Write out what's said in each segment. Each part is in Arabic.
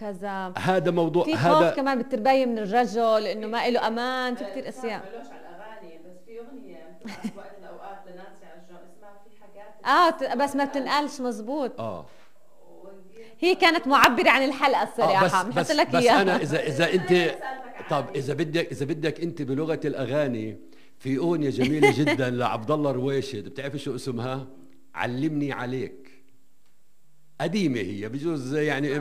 كذا. هذا موضوع، في هذا خوف كمان بالترباية من الرجل انه ما له امان، في كثير اشياء. ملوش على الاغاني، بس في اغنيه بتبقى في وقت الاوقات لنانسي عجرم اسمها في حاجات بس ما بتنقالش مزبوط. هي كانت كانت معبرة عن الحلقة الصراحة، بنحط لك بس اياها. انا اذا انت، طب اذا بدك انت بلغه الاغاني، في اغنيه جميله جدا لعبد الله رويشد، بتعرفي شو اسمها؟ علمني عليك. قديمه هي، بجوز يعني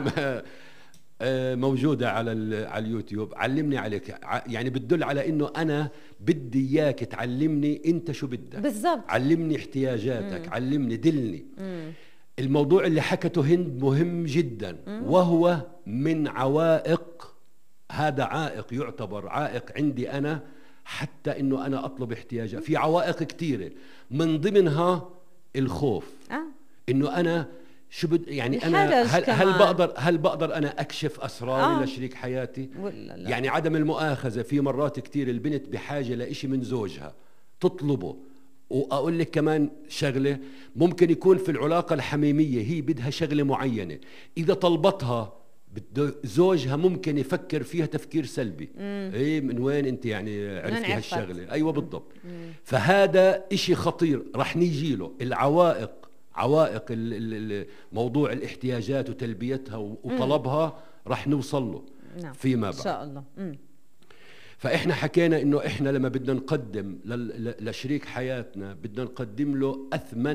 موجوده على اليوتيوب. علمني عليك، يعني بتدل على انه انا بدي اياك تعلمني انت شو بدك بالضبط. علمني احتياجاتك، علمني، دلني. الموضوع اللي حكته هند مهم جدا، وهو من عوائق، هذا عائق، يعتبر عائق عندي أنا حتى إنه أنا أطلب احتياجات. في عوائق كثيرة، من ضمنها الخوف. إنه أنا شو يعني أنا هل بقدر أنا أكشف أسراري لشريك حياتي؟ ولا لا. يعني عدم المؤاخذة، في مرات كثير البنت بحاجة لإشي من زوجها تطلبه. وأقول لك كمان شغلة، ممكن يكون في العلاقة الحميمية هي بدها شغلة معينة، إذا طلبتها زوجها ممكن يفكر فيها تفكير سلبي. إيه، من وين أنت يعني عرفتي هالشغلة؟ أيوة بالضبط. فهذا إشي خطير رح نيجي له. العوائق، عوائق موضوع الاحتياجات وتلبيتها وطلبها رح نوصل له فيما بعد إن شاء الله. فإحنا حكينا إنه إحنا لما بدنا نقدم لشريك حياتنا بدنا نقدم له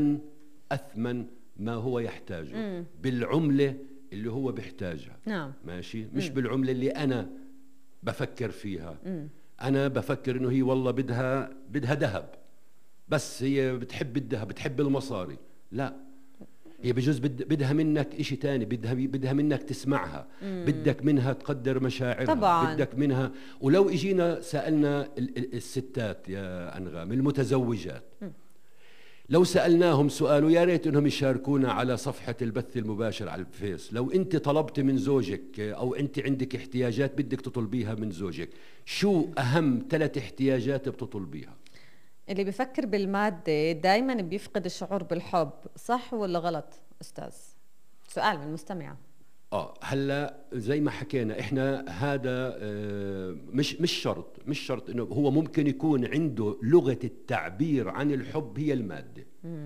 أثمن ما هو يحتاجه، بالعملة اللي هو بيحتاجها. نعم. ماشي، مش بالعملة اللي أنا بفكر فيها. أنا بفكر إنه هي والله بدها ذهب، بس هي بتحب الذهب، بتحب المصاري. لا، هي بجوز بدها منك إشي تاني، بدها منك تسمعها، بدك منها تقدر مشاعرها طبعا. بدك منها. ولو اجينا سألنا الستات يا أنغام المتزوجات، لو سألناهم سؤال، ويا ريت انهم يشاركونا على صفحة البث المباشر على الفيس، لو انت طلبت من زوجك او انت عندك احتياجات بدك تطلبيها من زوجك، شو اهم 3 احتياجات بتطلبيها؟ اللي بيفكر بالمادة دايما بيفقد الشعور بالحب، صح ولا غلط أستاذ؟ سؤال من مستمعة. هلا زي ما حكينا احنا، هذا مش شرط انه هو ممكن يكون عنده لغة التعبير عن الحب هي المادة.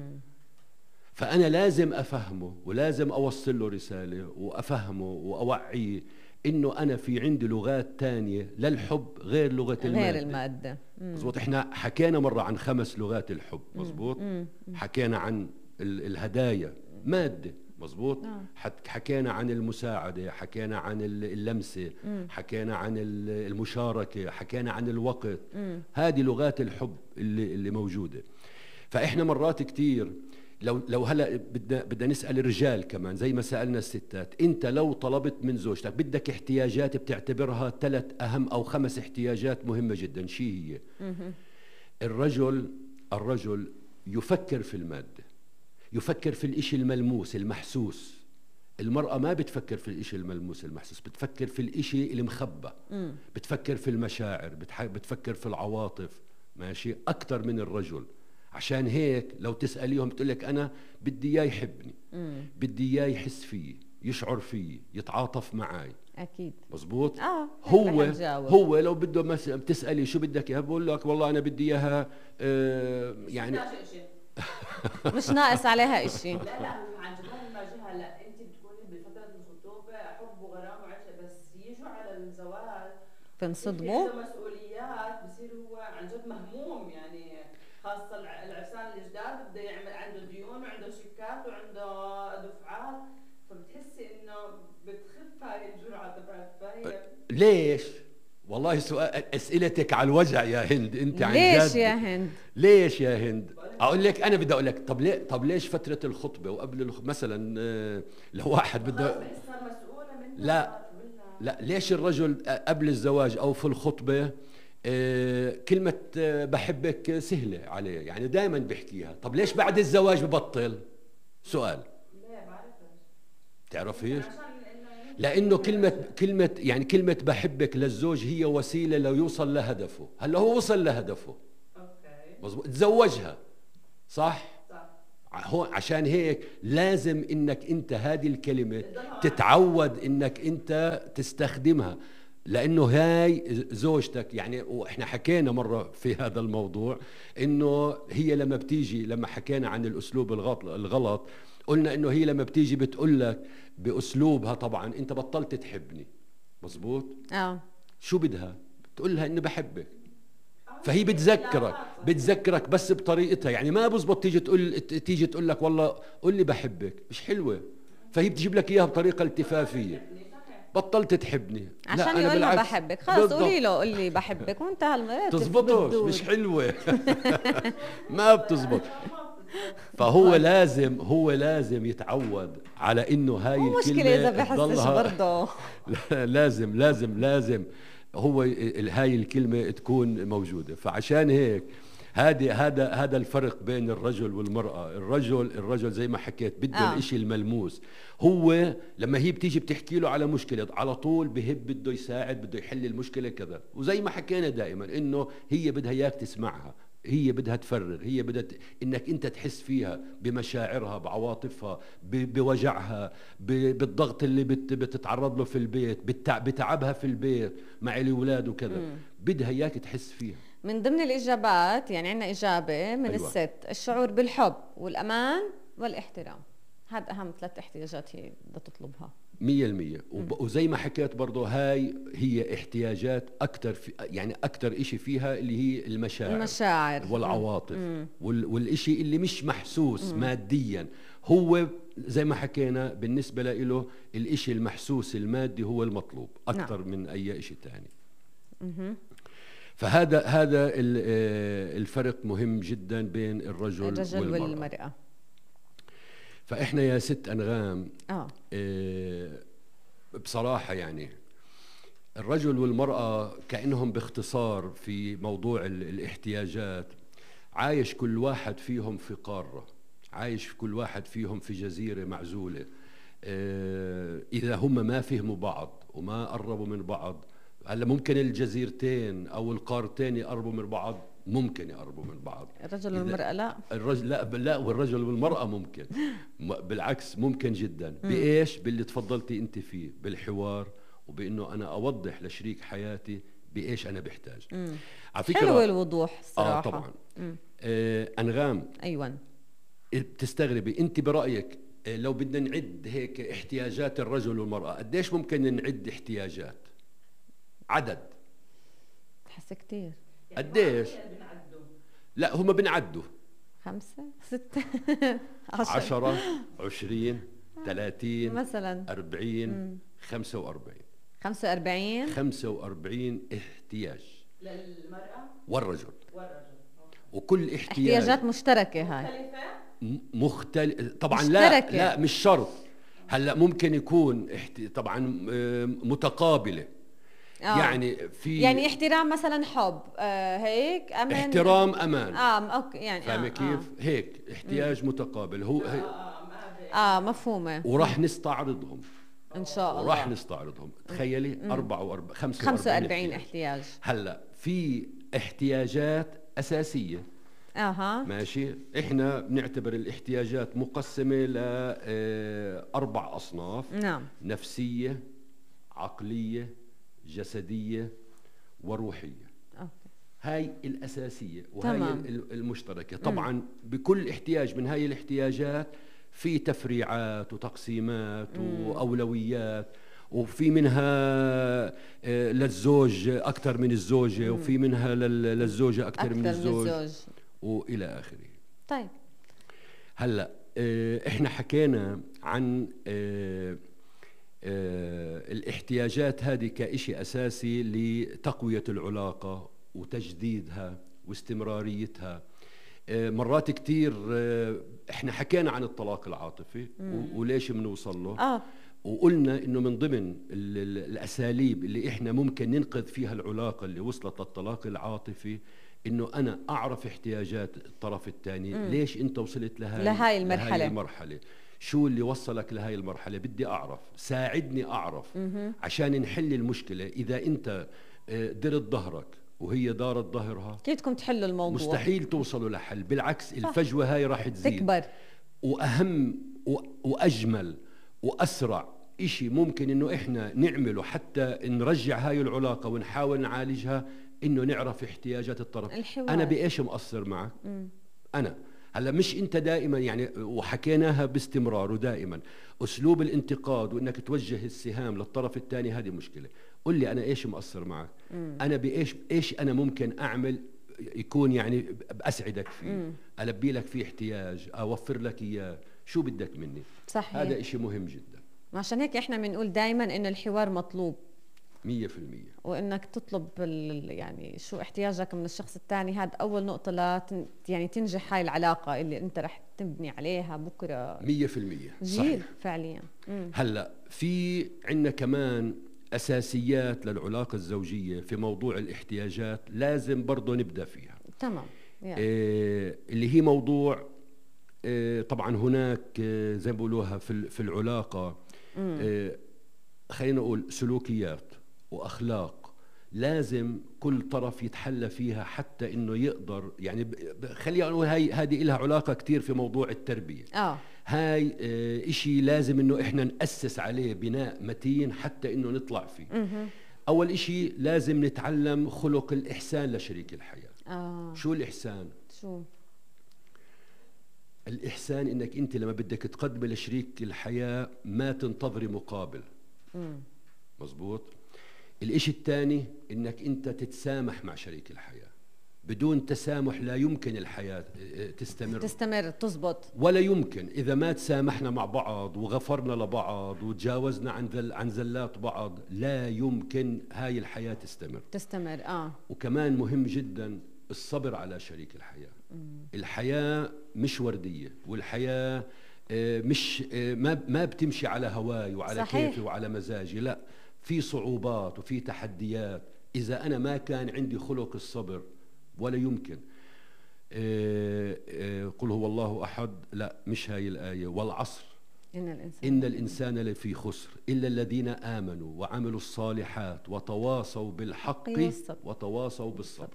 فأنا لازم أفهمه ولازم أوصل له رسالة وأفهمه وأوعيه إنه أنا في عندي لغات تانية للحب غير لغة المادة. غير المادة. مزبوط. إحنا حكينا مرة عن 5 لغات الحب. مزبوط. حكينا عن الهدايا، مادة. مزبوط. حكينا عن المساعدة، حكينا عن اللمسة، حكينا عن المشاركة، حكينا عن الوقت. هذه لغات الحب اللي موجودة. فإحنا مرات كتير لو هلا بدنا نسأل الرجال كمان زي ما سألنا الستات، انت لو طلبت من زوجتك بدك احتياجات بتعتبرها 3 أهم أو 5 احتياجات مهمة جدا، شي هي؟ الرجل يفكر في المادة، يفكر في الإشي الملموس المحسوس. المرأة ما بتفكر في الإشي الملموس المحسوس، بتفكر في الإشي المخبى، بتفكر في المشاعر، بتفكر في العواطف. ماشي، أكتر من الرجل. عشان هيك لو تسأليهم بتقول لك أنا بدي إياه يحبني، بدي إياه يحس فيي، يشعر فيي، يتعاطف معي. أكيد. مزبوط. هو لو بده مثلا بتسألي شو بدك إياها، بقول لك والله أنا بدي إياها يعني مش ناقص عليها إشي. لا هو عن جد ما جهة. لا، أنت بتكوني بفترة الخطوبة حب وغرام وعشق، بس يجوا على الزواج تنصدموا، مسؤوليات، بصير هو عن جد مهموم. يعني خاصة العرسان الجداد بده يعمل عنده ديون وعنده شيكات وعنده دفعات، فبتحسي انه بتخف هاي الجرعة تبعت. فهي ليش؟ والله سؤال، اسئلتك على الوجع يا هند. انت عن ليش جد يا هند؟ ليش يا هند؟ اقول لك، انا بدي اقول لك طب ليش فترة الخطبة وقبل مثلا لو واحد بده صار مسؤولة منه؟ لا ليش الرجل قبل الزواج او في الخطبة كلمة بحبك سهلة عليه، يعني دائما بيحكيها. طب ليش بعد الزواج ببطل؟ سؤال. لا بعرفش. تعرفيش؟ لأنه كلمة بحبك للزوج هي وسيلة ليوصل لهدفه. هلا هو وصل لهدفه. اوكي. مظبوط، تزوجها. صح؟ هو عشان هيك لازم انك انت هذه الكلمة تتعود انك انت تستخدمها، لانه هاي زوجتك. يعني واحنا حكينا مرة في هذا الموضوع انه هي لما بتيجي، لما حكينا عن الاسلوب الغلط قلنا انه هي لما بتيجي بتقول لك باسلوبها، طبعا انت بطلت تحبني، مزبوط؟ شو بدها؟ بتقول لها اني بحبك، فهي بتذكرك بس بطريقتها. يعني ما بزبط تيجي تقول لك والله قول لي بحبك، مش حلوة، فهي بتجيب لك اياها بطريقة التفافية. بطلت تحبني عشان يقول لها بحبك، خلص قولي له قول لي بحبك وانتهى الموضوع. تزبطش، مش حلوة. ما بتزبط. فهو لازم يتعود على انه هاي الكلمة مشكلة اذا بحسش برضه. لازم هو هاي الكلمة تكون موجودة. فعشان هيك هذا الفرق بين الرجل والمرأة. الرجل زي ما حكيت بده الاشي الملموس. هو لما هي بتيجي بتحكي له على مشكلة على طول بده يساعد، بده يحل المشكلة كذا. وزي ما حكينا دائما انه هي بدها اياك تسمعها، هي بدها تفرغ، هي بدها انك انت تحس فيها بمشاعرها، بعواطفها، بوجعها، بالضغط اللي بتتعرض له في البيت، بتعبها في البيت مع الاولاد وكذا. بدها اياك تحس فيها. من ضمن الاجابات يعني عندنا اجابه من الست: الشعور بالحب والامان والاحترام. هذا اهم 3 احتياجات هي بدها تطلبها 100%. وزي ما حكيت برضه هي احتياجات اكثر، يعني اكثر إشي فيها اللي هي المشاعر والعواطف. والإشي اللي مش محسوس ماديا، هو زي ما حكينا بالنسبة له الإشي المحسوس المادي هو المطلوب اكثر من اي إشي تاني. فهذا الفرق مهم جدا بين الرجل والمرأة. فإحنا يا ست أنغام بصراحة يعني الرجل والمرأة كأنهم باختصار في موضوع الاحتياجات، عايش كل واحد فيهم في قارة، عايش كل واحد فيهم في جزيرة معزولة. إذا هم ما فهموا بعض وما قربوا من بعض، هلا ممكن الجزيرتين أو القارتين يقربوا من بعض، ممكن يقربوا من بعض. الرجل والمرأة لا. الرجل لا، والرجل والمرأة ممكن. بالعكس ممكن جدا. بإيش؟ باللي تفضلتي أنت فيه، بالحوار، وبإنه أنا أوضح لشريك حياتي بإيش أنا بحتاج. على فكرة حلو الوضوح الصراحة. طبعا. أنغام، أيوة، بتستغربي أنت برأيك لو بدنا نعد هيك احتياجات الرجل والمرأة، قديش ممكن نعد احتياجات؟ عدد بحس كتير. قديش؟ لا هم بنعدوا 5 6 10 20 30 مثلا 40 45 45 احتياج للمرأة والرجل. وكل احتياجات مشتركة هاي مختلف طبعا. مشتركة. لا مش شرط. هلا ممكن يكون طبعا متقابلة. يعني احترام مثلا، حب، هيك، أمان، احترام، امان. اوكي، يعني فاهمة كيف؟ هيك احتياج متقابل. هو مفهومة. وراح نستعرضهم ان شاء الله. وراح نستعرضهم. تخيلي 45 احتياج. هلا في احتياجات أساسية. ماشي. احنا بنعتبر الاحتياجات مقسمة ل4 أصناف. نعم. نفسية، عقلية، جسدية، وروحية. هاي الأساسية وهي المشتركة. طبعا بكل احتياج من هاي الاحتياجات في تفريعات وتقسيمات وأولويات، وفي منها للزوج أكثر من الزوجة، وفي منها للزوجة أكثر من الزوج، وإلى آخره. طيب هلأ إحنا حكينا عن الاحتياجات هذه كإشي أساسي لتقوية العلاقة وتجديدها واستمراريتها. مرات كتير احنا حكينا عن الطلاق العاطفي وليش بنوصل له. وقلنا انه من ضمن الاساليب اللي احنا ممكن ننقذ فيها العلاقة اللي وصلت للطلاق العاطفي، انه انا اعرف احتياجات الطرف الثاني. ليش انت وصلت لهاي المرحلة؟ شو اللي وصلك لهاي المرحلة؟ بدي اعرف، ساعدني اعرف عشان نحل المشكلة. اذا انت درت ظهرك وهي دارت ظهرها، كيف بدكم تحلوا الموضوع؟ مستحيل توصلوا لحل. بالعكس، الفجوة هاي راح تزيد، تكبر. واهم واجمل واسرع إشي ممكن انه احنا نعمله حتى نرجع هاي العلاقة ونحاول نعالجها، انه نعرف احتياجات الطرف. الحوار. انا بايش مقصر معك؟ انا هلا مش انت دائما يعني، وحكيناها باستمرار ودائما، اسلوب الانتقاد وانك توجه السهام للطرف الثاني هذه مشكلة. قل لي انا ايش مقصر معك؟ انا بايش، ايش انا ممكن اعمل يكون يعني بأسعدك فيه، ألبي لك فيه احتياج، أوفر لك إياه، شو بدك مني؟ صحيح. هذا إشي مهم جدا. عشان هيك إحنا بنقول دايما إنه الحوار مطلوب 100%، وإنك تطلب يعني شو احتياجك من الشخص الثاني. هذا أول نقطة يعني تنجح هاي العلاقة اللي أنت رح تبني عليها بكرة 100%. جيل فعليا. هلأ في عنا كمان أساسيات للعلاقة الزوجية في موضوع الاحتياجات، لازم برضو نبدأ فيها. تمام. اللي هي موضوع طبعا هناك زي ما بقولوها في العلاقة، خلينا نقول سلوكيات وأخلاق لازم كل طرف يتحلى فيها حتى إنه يقدر يعني خلينا نقول هذه إلها علاقة كتير في موضوع التربية. هاي إشي لازم إنه إحنا نأسس عليه بناء متين حتى إنه نطلع فيه. أول إشي لازم نتعلم خلق الإحسان لشريك الحياة. شو الإحسان؟ شو الإحسان؟ إنك أنت لما بدك تقدم لشريك الحياة ما تنتظري مقابل. مزبوط. الإشي الثاني إنك أنت تتسامح مع شريك الحياة. بدون تسامح لا يمكن الحياة تستمر تزبط، ولا يمكن إذا ما تسامحنا مع بعض وغفرنا لبعض وتجاوزنا عن زلات بعض، لا يمكن هاي الحياة تستمر. وكمان مهم جدا الصبر على شريك الحياة. الحياة مش وردية، والحياة مش ما بتمشي على هواي وعلى كيفي وعلى مزاجي، لا، في صعوبات وفي تحديات. إذا أنا ما كان عندي خلق الصبر ولا يمكن. قل هو الله أحد، لا مش هاي الآية، والعصر إن الإنسان لفي خسر إلا الذين آمنوا وعملوا الصالحات وتواصوا بالحق وتواصوا بالصبر.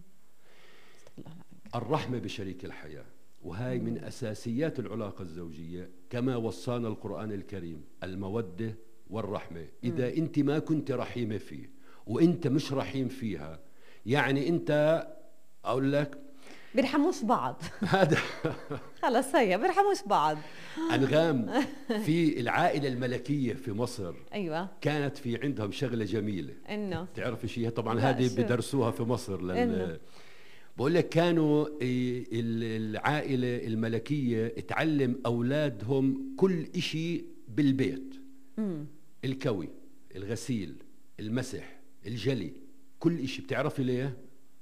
الرحمة بشريك الحياة، وهاي من أساسيات العلاقة الزوجية كما وصانا القرآن الكريم، المودة والرحمة. إذا أنت ما كنت رحيمة فيه وأنت مش رحيم فيها، يعني أنت أقول لك بيرحموش بعض. هذا خلص هي بيرحموش بعض. أنغام في العائلة الملكية في مصر، أيوة، كانت في عندهم شغلة جميلة، إنه تعرف شيء طبعا هذه بدرسوها في مصر بقول لك كانوا العائلة الملكية تعلم أولادهم كل إشي بالبيت. الكوي، الغسيل، المسح، الجلي، كل إشي. بتعرفي ليه؟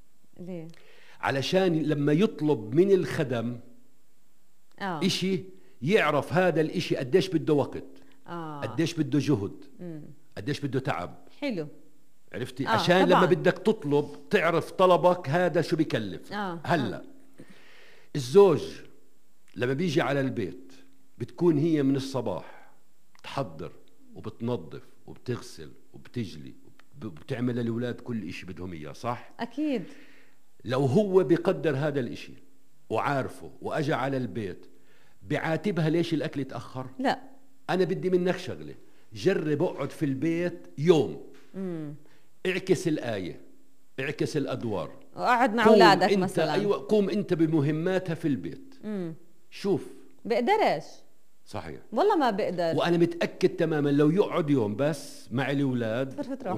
علشان لما يطلب من الخدم إشي يعرف هذا الإشي قديش بده وقت، قديش بده جهد، قديش بده تعب. حلو، عرفتي؟ عشان طبعاً لما بدك تطلب تعرف طلبك هذا شو بيكلف. هلأ الزوج لما بيجي على البيت بتكون هي من الصباح تحضر وبتنظف وبتغسل وبتجلي وبتعمل للأولاد كل إشي بدهم إياه، صح؟ أكيد. لو هو بيقدر هذا الإشي وعارفه وأجى على البيت، بعاتبها ليش الأكل يتأخر؟ لا، أنا بدي منك شغلة، جرب اقعد في البيت يوم، اعكس الآية، اعكس الأدوار، وقعد مع أولادك مثلا. أيوة، قوم أنت بمهماتها في البيت. شوف بقدرش. صحيح، والله ما بقدر. وأنا متأكد تماما لو يقعد يوم بس مع الأولاد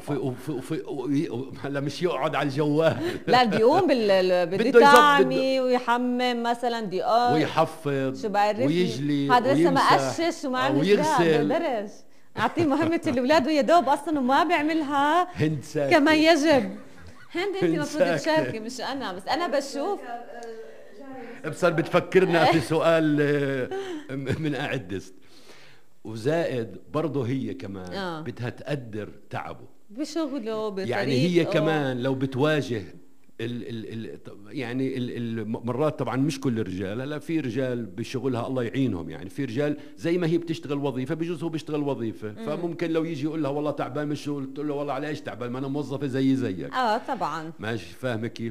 هلا مش يقعد على الجوال لا، بدي يقوم بده يطعمي ويحمم مثلا، بدي ويحفظ ويجلي، هذا لسه ما قشش وما عمل ويغسل. بقدرش أعطيه مهمة الأولاد ويا دوب أصلا وما بيعملها كما يجب. هند أنت مفروض تشاركي مش أنا، بس أنا بشوف بصير بتفكرنا في سؤال من أعدست. وزائد برضه هي كمان بدها تقدر تعبه بشغله بطريقه، يعني هي كمان لو بتواجه يعني مرات طبعا مش كل الرجال، هلا في رجال بشغلها الله يعينهم، يعني في رجال زي ما هي بتشتغل وظيفه بجوز هو بيشتغل وظيفه، فممكن لو يجي يقول لها والله تعبان من الشغل، تقول له والله على ايش تعبان، ما انا موظفه زيك. طبعا ماشي، فاهمه كيف؟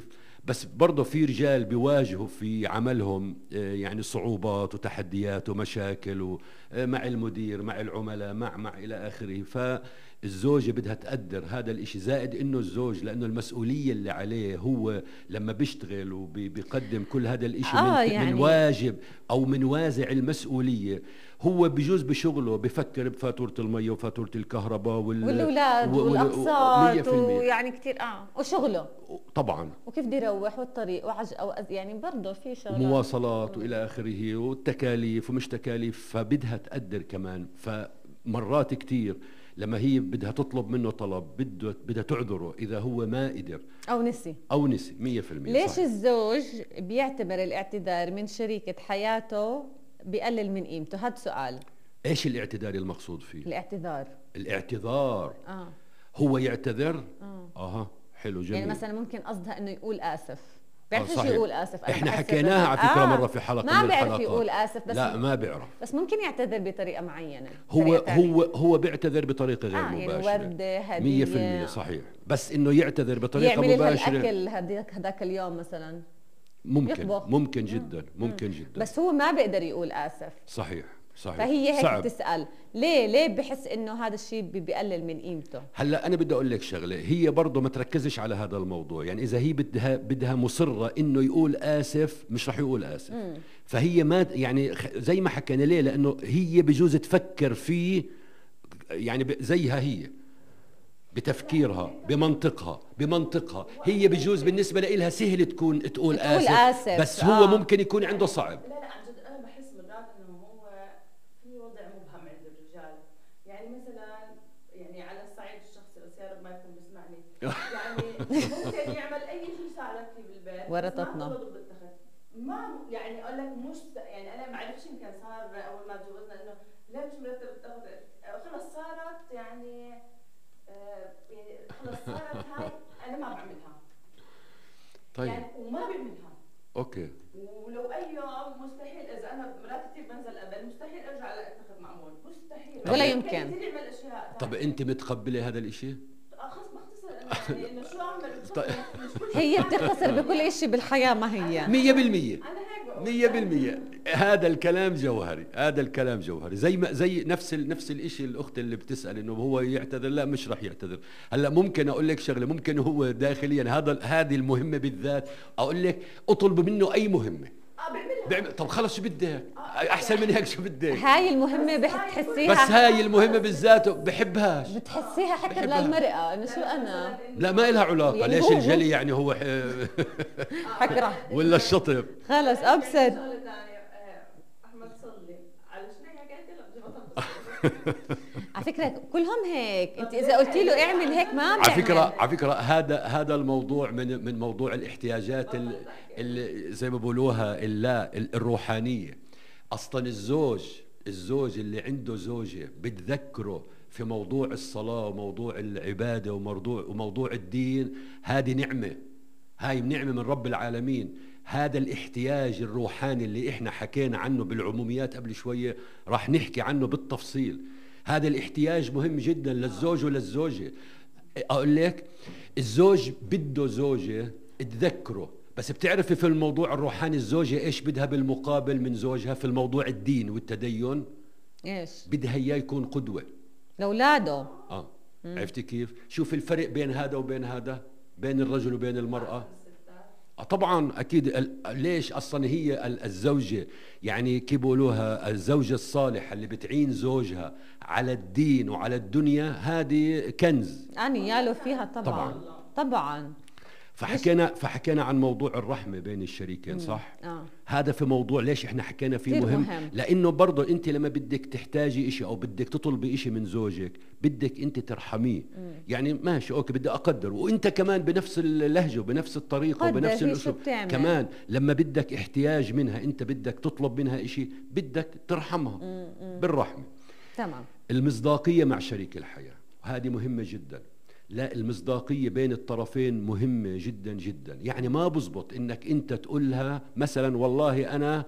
بس برضه في رجال بيواجهوا في عملهم يعني صعوبات وتحديات ومشاكل مع المدير، مع العملاء، مع إلى آخره. فالزوجة بدها تقدر هذا الإشي، زائد إنه الزوج لأنه المسؤولية اللي عليه هو لما بيشتغل وبيقدم كل هذا الإشي يعني من واجب أو من وازع المسؤولية. هو بجوز بشغله بفكر بفاتورة المية وفاتورة الكهرباء والأولاد والأقساط ويعني كتير وشغله طبعا، وكيف بده يروح والطريق يعني برضه في شغلات مواصلات وإلى آخره والتكاليف ومش تكاليف. فبدها تقدر كمان. فمرات كتير لما هي بدها تطلب منه طلب بدها تعذره إذا هو ما قدر أو نسي 100%. ليش صحيح. الزوج بيعتبر الاعتذار من شريكة حياته بيقلل من قيمته؟ هذا سؤال. ايش الاعتذار المقصود فيه؟ الاعتذار هو يعتذر حلو جميل. يعني مثلا ممكن قصدها انه يقول اسف. بيعرفش يقول اسف. احنا حكيناها على فكره مره في حلقه ما من الحلقات. ما بيعرف يقول اسف. بس لا ما بيعرف، بس ممكن يعتذر بطريقه معينه. هو بيعتذر بطريقه غير مباشره، يعني ورده، هديه، 100% صحيح. بس انه يعتذر بطريقه يعمل مباشره، يعمل الاكل هذاك اليوم مثلا، ممكن جدا ممكن جدا. بس هو ما بيقدر يقول اسف. صحيح. فهي هيك صعب. بتسأل ليه بحس انه هذا الشيء بيقلل من قيمته. هلا انا بدي اقول لك شغله، هي برضه ما تركزش على هذا الموضوع. يعني اذا هي بدها مصره انه يقول اسف، مش رح يقول اسف. فهي ما يعني زي ما حكينا ليه، لانه هي بجوز تفكر فيه يعني زيها هي بتفكيرها بمنطقها هي بجوز بالنسبه لها سهل تقول اسف. بس هو ممكن يكون عنده صعب. ممكن يعمل اي شيء يساعدك فيه بالبيت، ورطتنا ما يعني اقول لك مش يعني انا ما عرفتش يمكن صار اول ما تجوزنا انه لا مش مرتب التخت، خلص صارت يعني يعني خلص صارت هاي انا ما بعملها. طيب يعني وما بعملها. اوكي. ولو اي يوم مستحيل اذا انا مرات كثير بنزل قبل مستحيل ارجع الاقي التخت معمول، مستحيل ولا يمكن. طب انت متقبله هذا الاشي؟ يعني شو اعمل؟ هي بتختصر بكل شيء بالحياه ما هي 100%. هذا الكلام جوهري، زي نفس الشيء الاخت اللي بتسال انه هو يعتذر، لا مش راح يعتذر. هلا ممكن اقول لك شغله، ممكن هو داخليا هذه المهمه بالذات اقول لك اطلب منه اي مهمه بعمل. طب خلص شو بدك احسن من هيك؟ شو بدك؟ هاي المهمه بتحسيها، بس هاي المهمه بالذات بحبهاش، بتحسيها حتى للمرأة انه شو انا لا ما إلها علاقه يعني ليش الجلي يعني هو حكره ولا الشطب. خلص ابسط. احمد صلي على شنو حكيت على فكره كلهم هيك، انت اذا قلتي له اعمل هيك ما بيعمل. على فكره هذا الموضوع من موضوع الاحتياجات اللي زي ما بقولوها الروحانيه. اصلا الزوج اللي عنده زوجه بتذكره في موضوع الصلاه وموضوع العباده وموضوع الدين، هذه نعمه، هاي نعمه من رب العالمين. هذا الاحتياج الروحاني اللي احنا حكينا عنه بالعموميات قبل شويه راح نحكي عنه بالتفصيل. هذا الاحتياج مهم جدا للزوج وللزوجه. اقول لك الزوج بده زوجه تذكره، بس بتعرفي في الموضوع الروحاني الزوجه ايش بدها بالمقابل من زوجها؟ في الموضوع الدين والتدين ايش بدها؟ اياه يكون قدوه لاولاده. عرفتي كيف؟ شوف الفرق بين هذا وبين هذا، بين الرجل وبين المراه. طبعا اكيد. ليش اصلا هي الزوجه يعني كيف بيقولوها الزوجه الصالحه اللي بتعين زوجها على الدين وعلى الدنيا، هذه كنز ياله فيها طبعا. فحكينا عن موضوع الرحمه بين الشريكين، صح؟ هذا في موضوع ليش احنا حكينا فيه مهم. لانه برضه انت لما بدك تحتاجي إشي او بدك تطلبي إشي من زوجك بدك انت ترحميه. يعني ماشي اوكي بدي اقدر، وانت كمان بنفس اللهجه وبنفس الطريقه وبنفس الاسلوب كمان. لما بدك احتياج منها، انت بدك تطلب منها إشي، بدك ترحمها بالرحمه. تمام. المصداقيه مع شريك الحياه وهذه مهمه جدا. لا، المصداقية بين الطرفين مهمة جدا جدا. يعني ما بزبط انك انت تقولها مثلا والله انا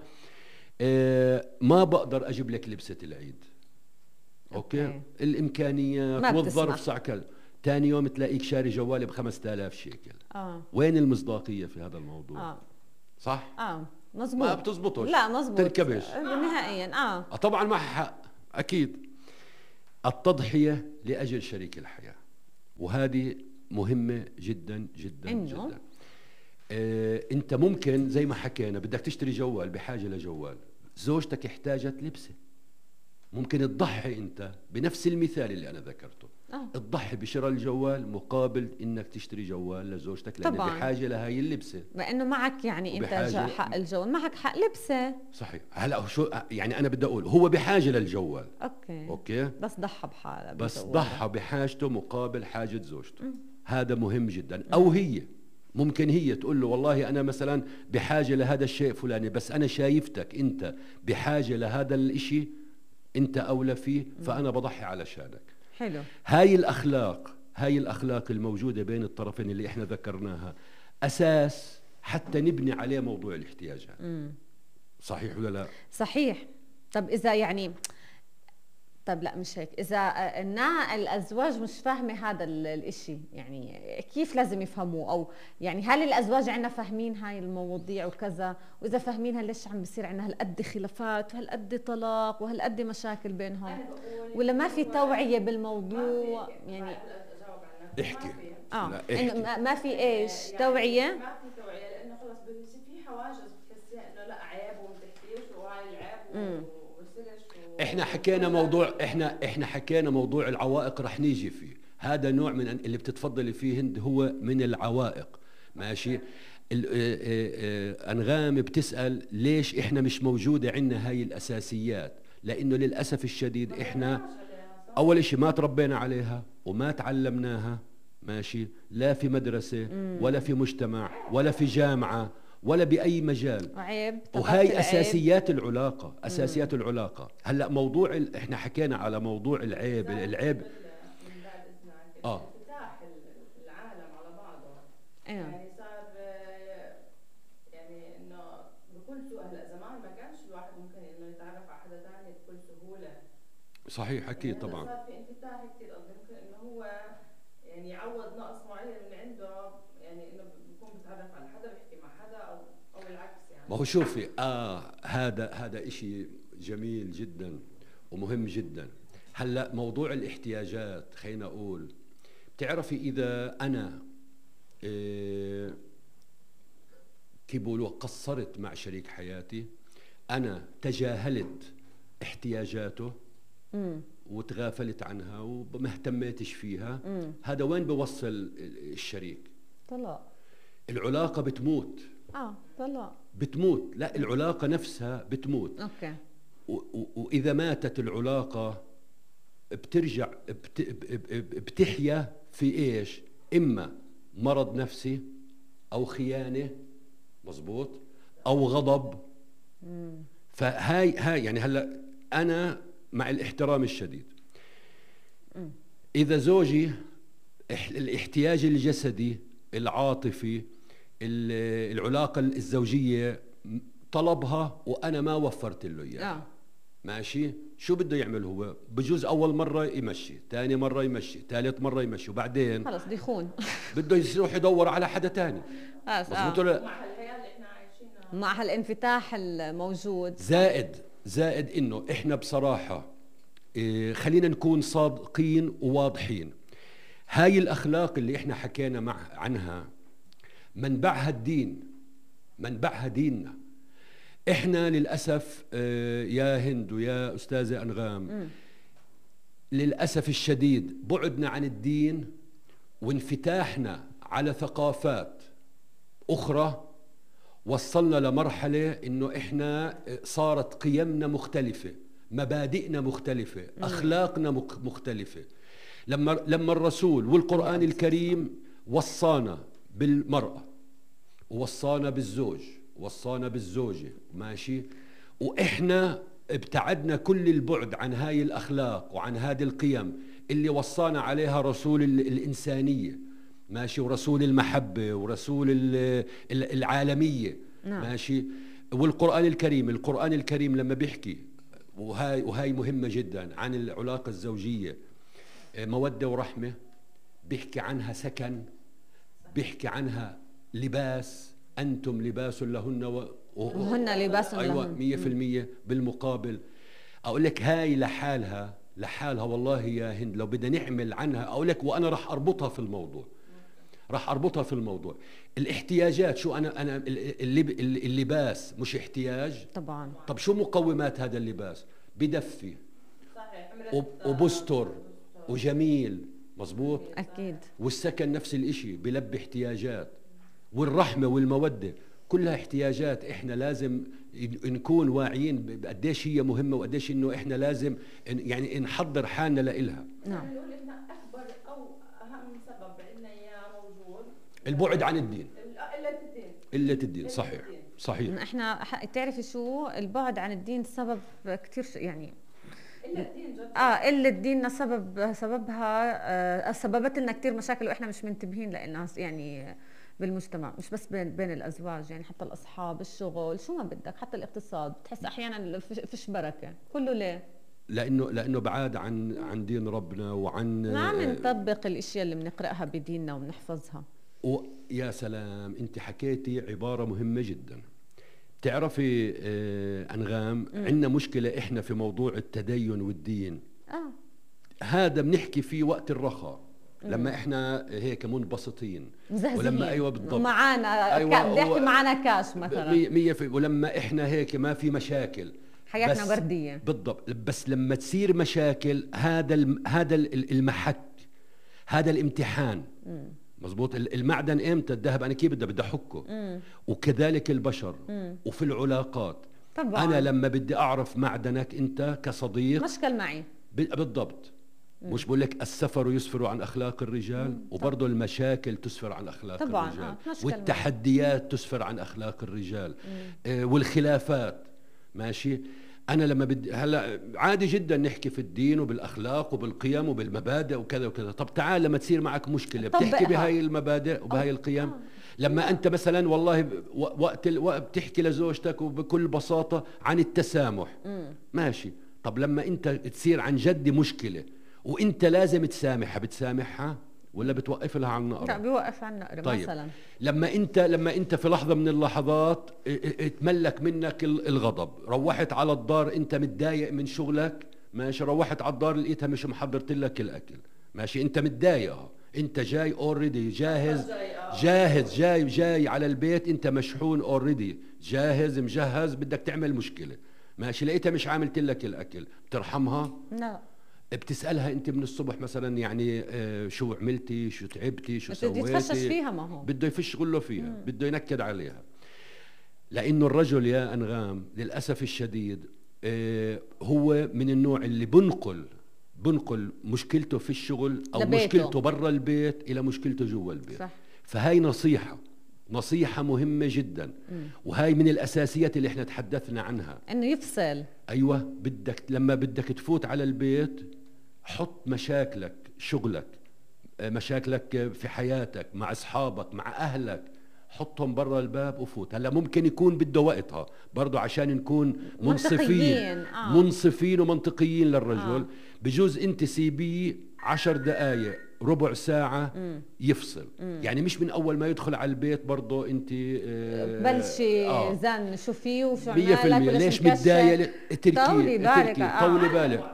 ما بقدر اجيب لك لبسة العيد. اوكي. الامكانيات والظرف صعب كذا، ثاني يوم تلاقيك شاري جوال ب 5000 شيكل. وين المصداقية في هذا الموضوع؟ صح؟ مزبوط. ما بتزبطش. لا مزبوط، تركبش نهائيا. طبعا معها حق أكيد. التضحية لأجل شريك الحياة، وهذه مهمة جدا جدا جدا. انت ممكن زي ما حكينا بدك تشتري جوال، بحاجة لجوال، زوجتك احتاجت لبسة، ممكن تضحي انت بنفس المثال اللي انا ذكرته، تضحي بشراء الجوال مقابل انك تشتري جوال لزوجتك، لانه بحاجة لهاي اللبسة، مع انه معك يعني انت حق الجوال، معك حق لبسة. صحيح. هلا شو يعني انا بدي اقول، هو بحاجة للجوال، اوكي بس ضحى بحاله، بس ضحى بحاجته مقابل حاجة زوجته. هذا مهم جدا. او هي ممكن هي تقول له والله أنا مثلا بحاجة لهذا الشيء فلاني، بس أنا شايفتك أنت بحاجة لهذا الإشي، أنت أولى فيه، فأنا بضحي علشانك. حلو. هاي الأخلاق الموجودة بين الطرفين اللي إحنا ذكرناها أساس حتى نبني عليه موضوع الاحتياجات. صحيح ولا لا؟ صحيح. طب إذا يعني، طب لا مش هيك، إذا الأزواج مش فاهمة هذا الإشي، يعني كيف لازم يفهموه؟ أو يعني هل الأزواج عنا فاهمين هاي المواضيع وكذا؟ وإذا فاهمينها ليش عم بصير عنا هالقد خلافات وهالقد طلاق وهالقد مشاكل بينهم؟ ولا ما في توعية بالموضوع؟ يعني احكي. ما في إيش توعية؟ ما في توعية، لأنه خلص بصير في حواجز بتحسيها إنه لا عيب وما تحكيش، وهاي العيب احنا حكينا موضوع العوائق، رح نيجي فيه. هذا نوع من اللي بتتفضلي فيه هند، هو من العوائق. ماشي. أنغام بتسأل ليش احنا مش موجودة عندنا هاي الأساسيات؟ لأنه للأسف الشديد احنا أول شيء ما تربينا عليها وما تعلمناها. ماشي. لا في مدرسة ولا في مجتمع ولا في جامعة ولا بأي مجال. عيب. وهي أساسيات العلاقة، أساسيات العلاقة. هلأ موضوع إحنا حكينا على موضوع العيب. العيب من بعد إذنك انفتاح العالم على بعضه. يعني صار يعني إنه بكل سهولة. هلأ زمان ما كانش الواحد ممكن إنه يتعرف على حدا ثاني بكل سهولة. صحيح أكيد يعني طبعا. صار في انفتاح كثير، ممكن إنه هو يعني يعوض نقص معين من عنده، يعني إنه بيكون بيتعرف على حدا، بيحكي مع حدا، أو العكس. يعني ما هو شوفي هذا إشي جميل جدا ومهم جدا. هلا موضوع الاحتياجات، خلينا أقول، بتعرفي إذا أنا كيف بقولوا قصرت مع شريك حياتي، أنا تجاهلت احتياجاته وتغافلت عنها وما اهتميتش فيها، هذا وين بوصل الشريك؟ طلاق. العلاقة بتموت. طلاق بتموت. لا، العلاقة نفسها بتموت. اوكي. وإذا ماتت العلاقة بترجع بتحيا في إيش؟ إما مرض نفسي أو خيانة، مزبوط، أو غضب. فهاي يعني هلا أنا مع الاحترام الشديد، إذا زوجي الاحتياج الجسدي العاطفي العلاقة الزوجية طلبها وأنا ما وفرت له إياها، ماشي، شو بده يعمل هو؟ بجوز أول مرة يمشي، ثاني مرة يمشي، ثالث مرة يمشي، وبعدين خلص بيخون بده يروح يدور على حدا ثاني. مظبوط ولا؟ مع هالحياة اللي احنا عايشينها، مع هالانفتاح الموجود، زائد إنه إحنا بصراحة خلينا نكون صادقين وواضحين. هاي الأخلاق اللي إحنا حكينا عنها منبعها الدين، منبعها ديننا. إحنا للأسف يا هند ويا أستاذة أنغام، للأسف الشديد بعدنا عن الدين وانفتاحنا على ثقافات أخرى وصلنا لمرحلة إنه إحنا صارت قيمنا مختلفة، مبادئنا مختلفة، أخلاقنا مختلفة. لما الرسول والقرآن الكريم وصانا بالمرأة ووصانا بالزوج ووصانا بالزوجة، ماشي، وإحنا ابتعدنا كل البعد عن هاي الأخلاق وعن هذه القيم اللي وصانا عليها رسول الإنسانية، ماشي، ورسول المحبة ورسول العالمية، ماشي. والقرآن الكريم لما بيحكي، وهاي مهمة جدا، عن العلاقة الزوجية، مودة ورحمة، بيحكي عنها سكن، بيحكي عنها لباس، أنتم لباس لهن وهن لباس أيوة لهن. 100%. بالمقابل أقول لك هاي لحالها والله يا هند لو بدنا نعمل عنها، أقول لك وأنا راح أربطها في الموضوع. الاحتياجات، شو أنا اللباس مش احتياج طبعا. طب شو مقومات هذا اللباس؟ بدفي صحيح، وبستر وجميل، مزبوط. اكيد. والسكن نفس الاشي، بلبي احتياجات. والرحمة والمودة كلها احتياجات احنا لازم نكون واعيين قديش هي مهمة، وقديش انه احنا لازم يعني نحضر حالنا لإلها. نعم. نقول إن أكبر أو أهم سبب عندنا إياه موجود البعد عن الدين، قلة الدين. صحيح. احنا تعرفي شو البعد عن الدين سبب كثير يعني قلة ديننا سببها سببت لنا كثير مشاكل واحنا مش منتبهين لانها يعني بالمجتمع، مش بس بين الازواج، يعني حتى الاصحاب، الشغل، شو ما بدك، حتى الاقتصاد، بتحس احيانا فيش بركه. كله ليه؟ لانه بعاد عن دين ربنا، وعن ما عم نطبق الاشياء اللي بنقراها بديننا وبنحفظها. يا سلام، انت حكيتي عباره مهمه جدا. بتعرفي أنغام، عندنا مشكله احنا في موضوع التدين والدين. هذا بنحكي فيه وقت الرخاء، لما احنا هيك منبسطين ولما ايوه بالضبط معانا بيحكي معانا كاش مثلا 100%، ولما احنا هيك ما في مشاكل، حياتنا ورديه بالضبط. بس لما تصير مشاكل، هذا المحك، هذا الامتحان. مزبوط. المعدن امتى؟ الذهب انا كيف بدي احكه؟ وكذلك البشر. وفي العلاقات طبعا. انا لما بدي اعرف معدنك انت كصديق، مشكل معي بالضبط. مش بقول لك السفر يسفر عن اخلاق الرجال، وبرضه المشاكل تسفر عن اخلاق طبعا. الرجال، والتحديات تسفر عن اخلاق الرجال، والخلافات. ماشي. انا لما بدي هلا عادي جدا نحكي في الدين وبالاخلاق وبالقيم وبالمبادئ وكذا وكذا. طب تعال لما تصير معك مشكله بتحكي بهاي المبادئ وبهاي القيم. لما انت مثلا والله وقت بتحكي لزوجتك وبكل بساطه عن التسامح، ماشي. طب لما انت تصير عن جد مشكله وانت لازم تسامحها، بتسامحها ولا بتوقف لها على النقره؟ لا، بيوقف على النقره. طيب. مثلا لما انت في لحظه من اللحظات اتملك منك الغضب، روحت على الدار انت متضايق من شغلك، ماشي، روحت على الدار لقيتها مش محضرت لك الاكل، ماشي، انت متضايق، انت جاي اوريدي جاي على البيت، انت مشحون اوريدي، جاهز مجهز، بدك تعمل مشكله، ماشي، لقيتها مش عاملت لك الاكل، بترحمها؟ لا. بتسألها انت من الصبح مثلا يعني شو عملتي، شو تعبتي، شو سويتي؟ بده يتفشش فيها، ما هو بده يفشغله فيها، بده ينكد عليها. لانه الرجل يا أنغام للاسف الشديد هو من النوع اللي بنقل مشكلته في الشغل او لبيته، مشكلته برا البيت الى مشكلته جوا البيت. صح. فهاي نصيحة مهمة جدا. وهاي من الأساسيات اللي احنا تحدثنا عنها، انه يفصل. ايوه، لما بدك تفوت على البيت، حط مشاكلك، شغلك، مشاكلك في حياتك مع اصحابك مع اهلك، حطهم برا الباب وفوت. هلا ممكن يكون بده وقتها برضه عشان نكون منصفين ومنطقيين للرجل. بجوز انت سيبيه 10 دقائق، ربع ساعة يفصل. يعني مش من أول ما يدخل على البيت برضه أنت بلشي زن شو فيه وشو عمالك، ليش متضايق، طولي بالك.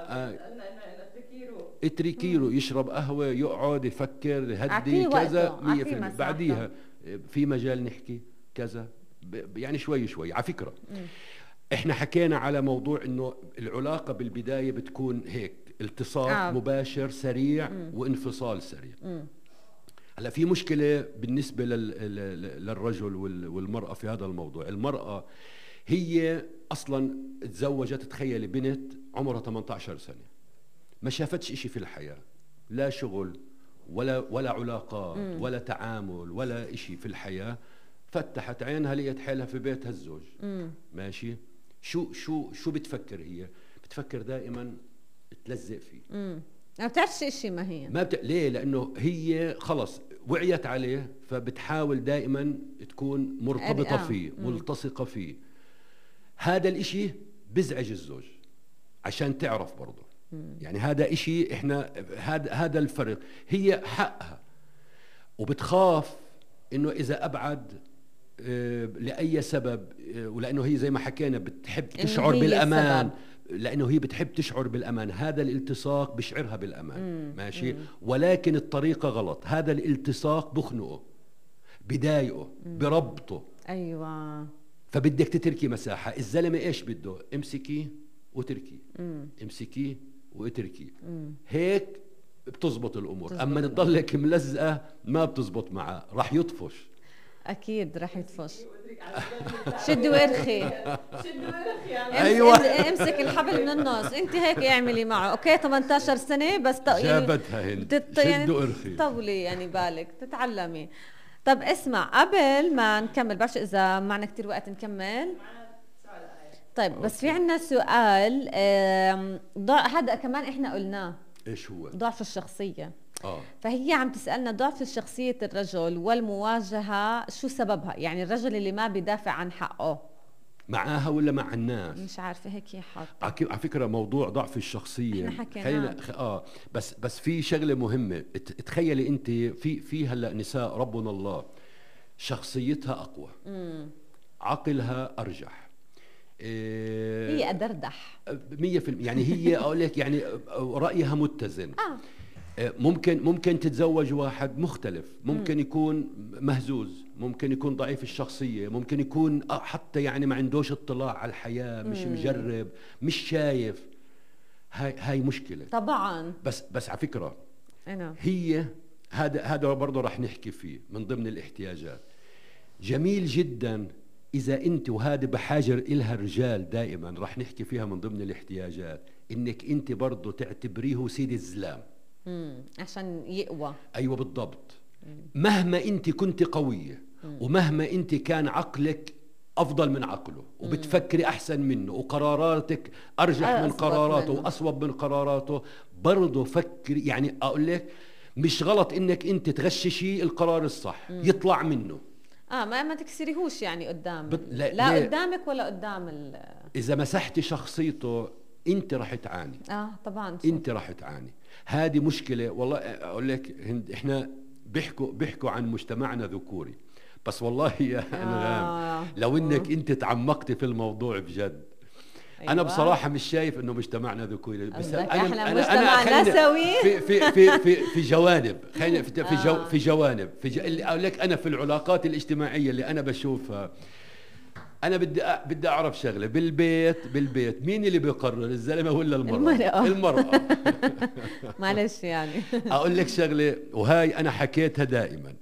اتركيله يشرب قهوة، يقعد يفكر، يهدي كذا 100%. بعديها في مجال نحكي كذا، يعني شوي على فكرة. احنا حكينا على موضوع انه العلاقة بالبداية بتكون هيك، التصاق مباشر سريع وانفصال سريع. هلا في مشكلة بالنسبة للرجل والمرأة في هذا الموضوع. المرأة هي اصلا تزوجت، تخيلي بنت عمرها 18 سنة، ما شافتش اشي في الحياة، لا شغل ولا علاقات ولا تعامل ولا اشي في الحياة. فتحت عينها لقيت حالها في بيتها الزوج. ماشي. شو بتفكر هي؟ بتفكر دائما تلزق فيه. ما بتعرفش اشي. ما هي ليه؟ لانه هي خلص وعيت عليه، فبتحاول دائما تكون مرتبطة فيه، ملتصقة فيه. هذا الاشي بزعج الزوج. عشان تعرف برضه يعني هذا إشي إحنا هذا الفرق. هي حقها وبتخاف إنه إذا أبعد لأي سبب، ولأنه هي زي ما حكينا بتحب تشعر بالأمان، لأنه هي بتحب تشعر بالأمان. هذا الالتصاق بشعرها بالأمان. ماشي. ولكن الطريقة غلط. هذا الالتصاق بخنقه، بضايقه، بربطه. أيوة. فبدك تتركي مساحة. الزلمة إيش بده؟ امسكي وتركي، امسكي وتركي. هيك بتزبط الأمور. أما تضلك ملزقة ما بتزبط معه، راح يطفش. أكيد راح يطفش. شد وارخي. شد وارخي يعني. أيوة. امسك الحبل من النص. انت هيك اعملي معه. اوكي 18 سنة بس جابتها هند. شد وارخي. طولي يعني بالك تتعلمي. طب اسمع، قبل ما نكمل بعرفش اذا معنا كتير وقت نكمل. طيب بس في عنا سؤال هذا كمان احنا قلناه. ايش هو؟ ضعف الشخصية. فهي عم تسألنا ضعف شخصية الرجل والمواجهة شو سببها؟ يعني الرجل اللي ما بيدافع عن حقه معاها ولا مع الناس؟ مش عارفة هيك هي حاطة. على فكرة موضوع ضعف الشخصية احنا حكينا بس في شغلة مهمة. تخيلي انت في هلا نساء ربنا الله شخصيتها اقوى، عقلها ارجح، هي أدردح 100%. يعني هي اقول لك يعني رأيها متزن. ممكن تتزوج واحد مختلف، ممكن يكون مهزوز، ممكن يكون ضعيف الشخصية، ممكن يكون حتى يعني ما عندوش اطلاع على الحياة، مش مجرب، مش شايف. هاي مشكلة طبعا. بس على فكرة هي هذا برضه رح نحكي فيه من ضمن الاحتياجات. جميل جدا إذا أنت، وهذا بحاجر إلها الرجال دائما، رح نحكي فيها من ضمن الاحتياجات، إنك أنت برضه تعتبريه سيد الزلام عشان يقوى. أيوة بالضبط. مهما أنت كنت قوية، ومهما أنت كان عقلك أفضل من عقله، وبتفكري أحسن منه، وقراراتك أرجح من قراراته وأصوب من قراراته، برضه فكري. يعني أقول لك مش غلط إنك أنت تغششي القرار الصح يطلع منه. ما تكسريهوش يعني قدام لا قدامك ولا قدام إذا مسحتي شخصيته أنت رح تعاني. طبعا أنت رح تعاني. هذه مشكلة والله. أقول لك إحنا بيحكوا عن مجتمعنا ذكوري، بس والله يا أنغام لو إنك أنت تعمقتي في الموضوع بجد. أيوة. أنا بصراحة مش شايف إنه مجتمعنا ذكوري، بس أنا مجتمع نسوي في جوانب. خلينا في جوانب اللي أقول لك أنا في العلاقات الاجتماعية اللي أنا بشوفها. أنا بدي أعرف شغلة بالبيت مين اللي بيقرر، الزلمة ولا المرأة. معلش يعني أقول لك شغلة، وهاي أنا حكيتها دائما.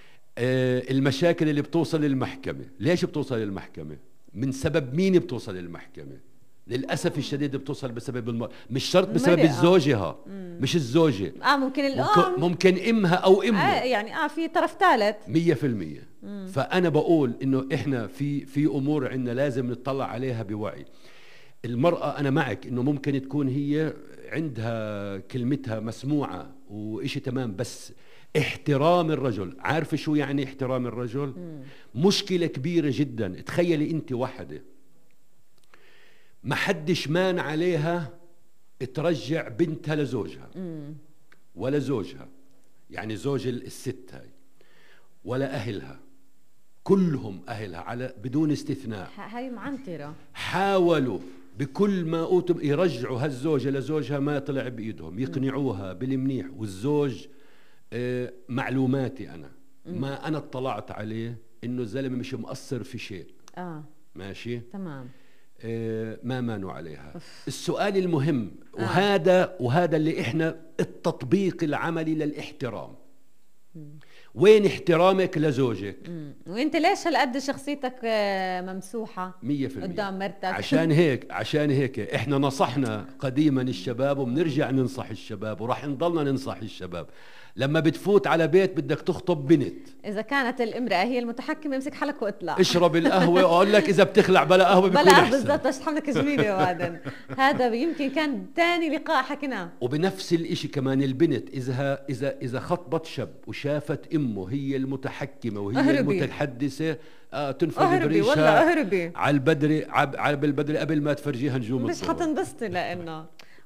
المشاكل اللي بتوصل للمحكمة، ليش بتوصل للمحكمة؟ من سبب مين بتوصل للمحكمة؟ للأسف الشديد بتوصل بسبب مش شرط بسبب الزوجة، مش الزوجة. ممكن الأم، ممكن إمها أو إمه. يعني في طرف ثالث 100%. فأنا بقول إنه إحنا في أمور عندنا لازم نطلع عليها بوعي. المرأة أنا معك إنه ممكن تكون هي عندها كلمتها مسموعة وإشي تمام، بس احترام الرجل. عارفة شو يعني احترام الرجل؟ مشكلة كبيرة جدا. تخيلي أنت واحدة ما حدش مان عليها ترجع بنتها لزوجها ولا زوجها، يعني زوج الست هاي، ولا أهلها، كلهم أهلها على بدون استثناء. هاي معنترة. حاولوا بكل ما أوتم يرجعوا هالزوجة لزوجها، ما طلع بإيدهم يقنعوها بالمنيح. والزوج معلوماتي ما أنا اطلعت عليه إنه الزلمة مش مقصر في شيء. ماشي تمام. ما مانوا عليها. السؤال المهم وهذا اللي إحنا التطبيق العملي للاحترام. وين احترامك لزوجك؟ وانت ليش هالقد شخصيتك ممسوحة 100% قدام مرتك؟ عشان هيك احنا نصحنا قديما الشباب، وبنرجع ننصح الشباب، وراح نضلنا ننصح الشباب. لما بتفوت على بيت بدك تخطب بنت، اذا كانت الامرأة هي المتحكمة امسك حالك واطلع اشرب القهوة. واقول لك اذا بتخلع بلا قهوة بيكون احسن. بالضبط. بس حملك جميلة وبعدين هذا يمكن كان ثاني لقاء حكيناه. وبنفس الاشي كمان البنت اذا خطبت شاب وشافت امه هي المتحكمة وهي المتحدثة، تنفذ بريشها أهربي على البدري قبل ما تفرجيها نجوم مش حتنبسطي. لانه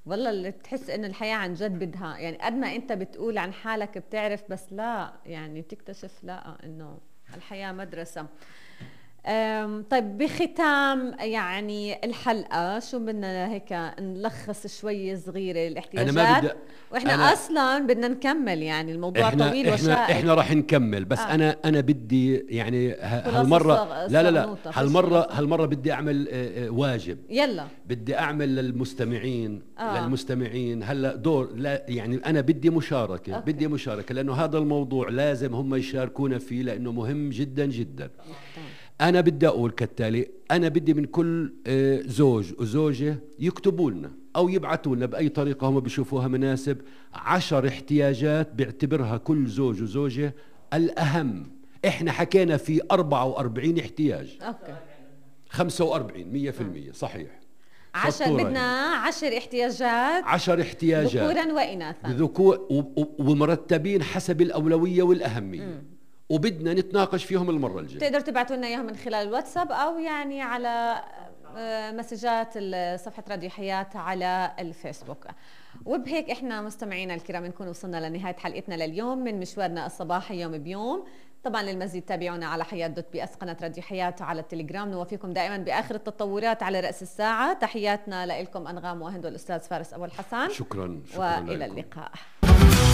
والله اللي تحس انه الحياة عن جد بدها يعني قد ما انت بتقول عن حالك بتعرف، بس لا يعني بتكتشف لا انه الحياة مدرسة. طيب بختام يعني الحلقة شو بدنا هيك نلخص شوي صغيرة الاحتياجات، واحنا اصلا بدنا نكمل يعني الموضوع طويل وشائك. احنا راح نكمل بس انا بدي يعني هالمرة لا هالمرة بدي اعمل واجب. يلا بدي اعمل للمستمعين هلا دور، لا يعني انا بدي مشاركة. بدي مشاركة لانه هذا الموضوع لازم هم يشاركونا فيه لانه مهم جدا جدا. أنا بدي أقول كالتالي: أنا بدي من كل زوج وزوجة يكتبوا لنا أو يبعثوا لنا بأي طريقة هم بيشوفوها مناسب 10 احتياجات بيعتبرها كل زوج وزوجة الأهم. إحنا حكينا في 44 احتياج. أوكي. 45 100% صحيح. 10 بدنا 10 احتياجات. 10 احتياجات ذكورا وإناثا. ذكور ومرتبين حسب الأولوية والأهمية. وبدنا نتناقش فيهم المرة الجاية. تقدر تبعتوا لنا اياهم من خلال الواتساب او يعني على مسجات صفحة راديو حياة على الفيسبوك. وبهيك احنا مستمعينا الكرام نكون وصلنا لنهاية حلقتنا لليوم من مشوارنا الصباحي يوم بيوم. طبعا للمزيد تابعونا على حياة.بي قناة راديو حياة على التليجرام. نوافيكم دائما بآخر التطورات على رأس الساعة. تحياتنا لكم أنغام وهند والأستاذ فارس أبو الحسن. شكرا وإلى اللقاء.